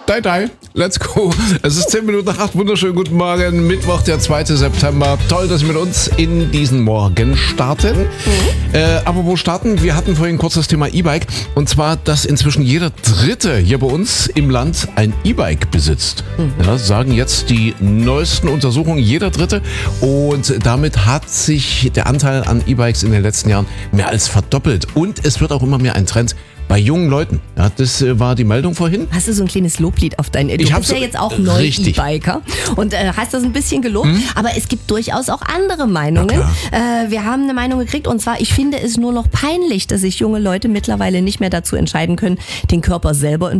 Dai, let's go. Es ist 10 Minuten nach 8. Wunderschönen guten Morgen. Mittwoch, der 2. September. Toll, dass Sie mit uns in diesen Morgen starten. Aber wo starten? Wir hatten vorhin kurz das Thema E-Bike. Und zwar, dass inzwischen jeder Dritte hier bei uns im Land ein E-Bike besitzt. Ja, sagen jetzt die neuesten Untersuchungen, jeder Dritte. Und damit hat sich der Anteil an E-Bikes in den letzten Jahren mehr als verdoppelt. Und es wird auch immer mehr ein Trend bei jungen Leuten. Ja, das war die Meldung vorhin. Hast du so ein kleines Loblied auf dein... Du bist ja jetzt auch neu E-Biker und hast das ein bisschen gelobt. Aber es gibt durchaus auch andere Meinungen. Wir haben eine Meinung gekriegt und zwar, ich finde es nur noch peinlich, dass sich junge Leute mittlerweile nicht mehr dazu entscheiden können, den Körper selber in